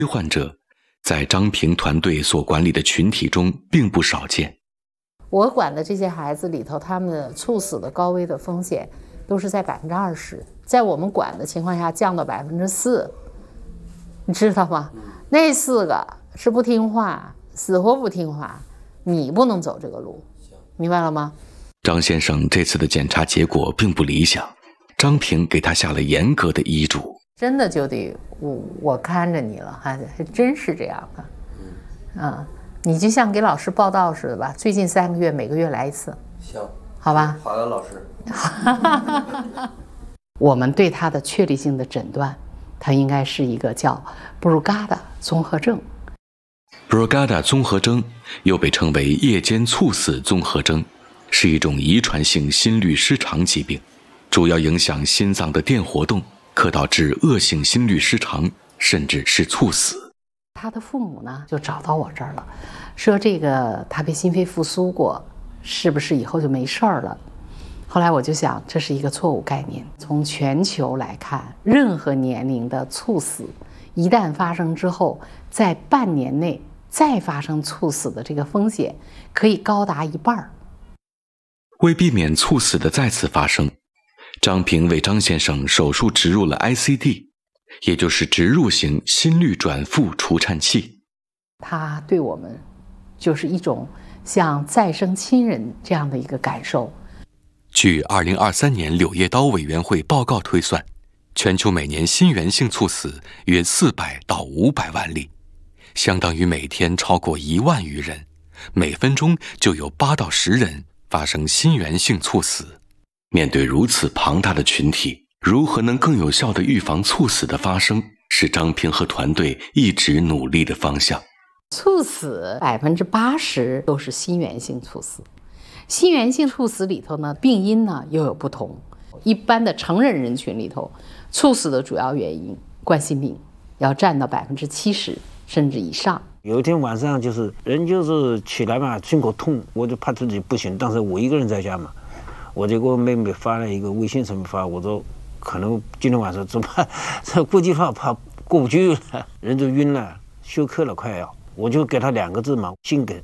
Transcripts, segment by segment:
患者在张平团队所管理的群体中并不少见。 我管的这些孩子里头，他们的猝死的高危的风险都是在20%，在我们管的情况下降到4%，你知道吗？那4个是不听话，死活不听话，你不能走这个路，明白了吗？ 张先生这次的检查结果并不理想，张平给他下了严格的医嘱， 真的就得我看着你了，还真是这样的，你就像给老师报道似的吧，最近3个月每个月来一次， 行， 好吧？ 好的，老师。 我们对他的确立性的诊断，他应该是一个叫布鲁嘎达综合症。 布鲁嘎达综合征又被称为夜间猝死综合征，是一种遗传性心律失常疾病，主要影响心脏的电活动，可导致恶性心律失常，甚至是猝死。 他的父母呢就找到我这儿了，说这个他被心肺复苏过，是不是以后就没事儿了？后来我就想，这是一个错误概念。从全球来看，任何年龄的猝死一旦发生之后，在半年内再发生猝死的这个风险可以高达1半。 为避免猝死的再次发生，张平为张先生手术植入了 ICD， 也就是植入型心律转复除颤器。 他对我们就是一种像再生亲人这样的一个感受。 据2023年柳叶刀委员会报告推算，全球每年心源性猝死约400到500万例，相当于每天超过1万余人，每分钟就有8到10人发生心源性猝死。面对如此庞大的群体，如何能更有效地预防猝死的发生，是张平和团队一直努力的方向。 猝死80%都是心源性猝死，心源性猝死里头呢，病因呢又有不同。一般的成人人群里头，猝死的主要原因冠心病要占到70%甚至以上。 有一天晚上人起来嘛，胸口痛，我就怕自己不行，当时我一个人在家嘛，我就给我妹妹发了一个微信上面发，我说可能今天晚上怎么办，这估计怕过不去了，人就晕了，休克了快要，我就给他2个字嘛，心梗。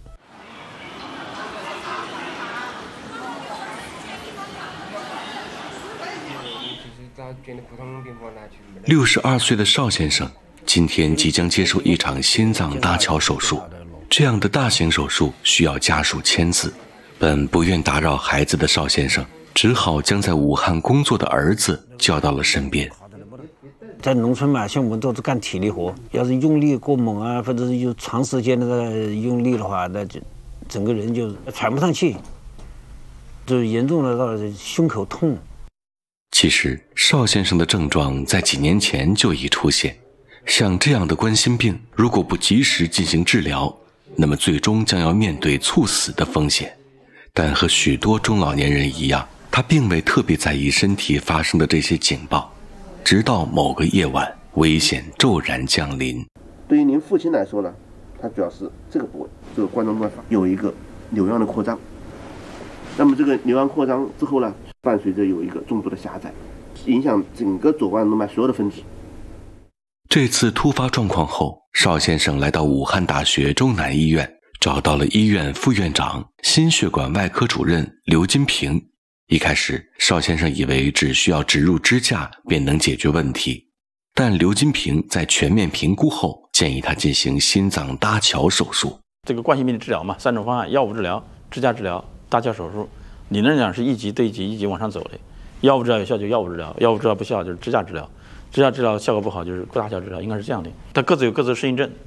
62岁的邵先生今天即将接受一场心脏搭桥手术，这样的大型手术需要家属签字。本不愿打扰孩子的邵先生，只好将在武汉工作的儿子叫到了身边。 在农村嘛，像我们都是干体力活，要是用力过猛啊，或者是有长时间的用力的话，那就整个人就喘不上气，就严重的到胸口痛。 其实邵先生的症状在几年前就已出现，像这样的冠心病，如果不及时进行治疗，那么最终将要面对猝死的风险。但和许多中老年人一样，他并未特别在意身体发生的这些警报，直到某个夜晚，危险骤然降临。 对于您父亲来说呢，他主要是这个部位，这个冠状动脉有一个瘤样的扩张，那么这个瘤样扩张之后呢，伴随着有一个重度的狭窄，影响整个左冠状动脉所有的分支。 这次突发状况后，邵先生来到武汉大学周南医院，找到了医院副院长、心血管外科主任刘金平。一开始，邵先生以为只需要植入支架便能解决问题，但刘金平在全面评估后，建议他进行心脏搭桥手术。 这个冠心病的治疗嘛，3种方案：药物治疗、支架治疗、搭桥手术。理论上是一级对一级，一级往上走的。药物治疗有效就药物治疗，药物治疗不效就是支架治疗，支架治疗效果不好就是搭桥治疗，应该是这样的。它各自有各自的适应症。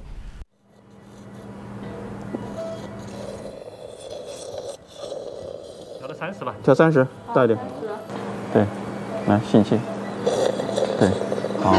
调到30吧，调30，大一点。对，来吸气。对，好。